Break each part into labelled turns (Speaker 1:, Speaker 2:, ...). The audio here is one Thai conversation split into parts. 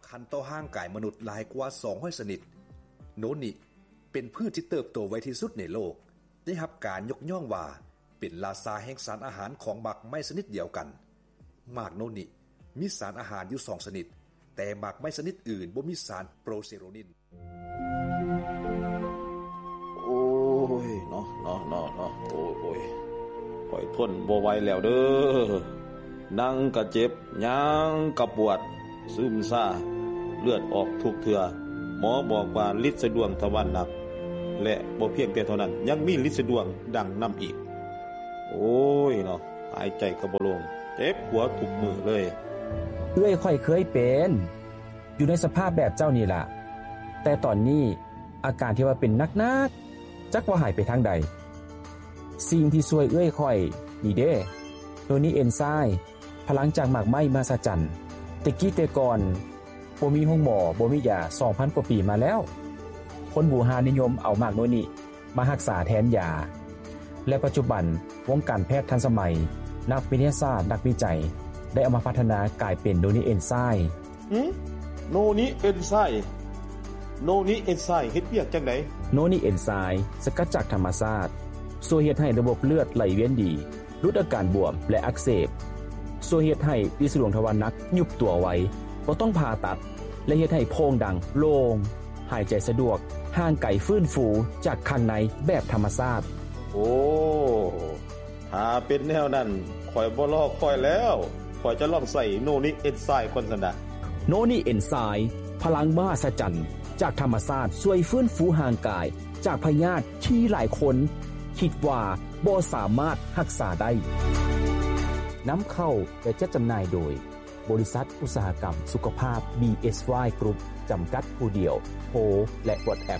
Speaker 1: คัญต่อร่างกายมนุษย์หลายกว่า200ชนิดโนนิเป็นพืชที่เติบโตไวที่สุดในโลกได้รับการยกย่องว่าเป็นราชาแห่งสารอาหารของหมากไม้ชนิดเดียวกันหมากโนนิมีสารอาหารอยู่2ชนิดแต่หมากไม้ชนิดอื่นบ่มีสารโปรเซโรนิน
Speaker 2: โอ้ยเนาะโอ้ยข่อยทนบ่ไหวแล้วเด้อนั่งก็เจ็บย่างก็ปวดซึมซ่าเลือดออกทุกเทื่อหมอบอกว่าฤทธิ์สะดวงทวารหนักและบ่เพียงแต่เท่านั้นยังมีฤทธิ์สะดวงดังนําอีกโอ้ยเนาะหายใจก็บ่ลงเจ็บหัวทุกมื้อเลย
Speaker 3: เอ้ยค่อยเคยเป็นอยู่ในสภาพแบบเจ้านี่ล่ะแต่ตอนนี้อาการที่ว่าเป็นนักๆจักว่าหายไปทางใดสิ่งที่ช่วยเอ้ยค่อยนี่เด้ตัวนี้เอนไซม์พลังจากหมากไม้มหัศจรรย์แต่กี้แต่ก่อนบ่มีโรงหมอบ่มียา 2,000 กว่าปีมาแล้วคนบูฮานิยมเอาหมากโนนี้มารักษาแทนยาและปัจจุบันวงการแพทย์ทันสมัยนักวิทยาศาสตร์นักวิจัยได้เอามาพัฒนากลายเป็นโนนิเอนไซม์
Speaker 2: โนนิเอนไซม์เฮ็ดเวียกจังได๋
Speaker 3: โนนิเอนไซม์สกัดจากธรรมชาติช่วยเฮ็ดให้ระบบเลือดไหลเวียนดีลดอาการบวมและอักเสบช่วยเฮ็ดให้ฤทธิ์สะดวกทวารหนักยุบตัวไว้บ่ต้องผ่าตัดและเฮ็ดให้โพรงดังโล่งหายใจสะดวกห่างไกลฟื้นฟูจากข้างในแบบธรรมชาติ
Speaker 2: โอ้ถ้าเป็นแนวนั้นข่อยบ่รอคอยแล้วข่อยจะลองใส่โนนิเอนไซม์ก่อนซั่นน่ะ
Speaker 3: โนนิเอนไซม์พลังมหัศจรรย์จากธรรมชาติช่วยฟื้นฟูห่างกายจากพยาธิที่หลายคนคิดว่าบ่สามารถรักษาได้น้ำเข้าและจัดจำหน่ายโดยบริษัทอุตสาหกรรมสุขภาพ BSY Group จำกัดผู้เดียวโทรและ WhatsApp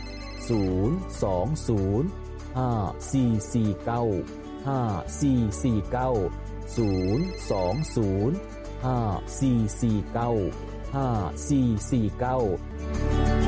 Speaker 3: 020 5449 5449 020 5449 5449